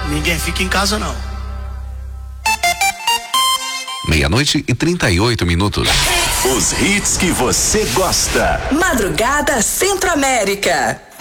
ninguém fica em casa não. 00:38. Os hits que você gosta. Madrugada Centro-América.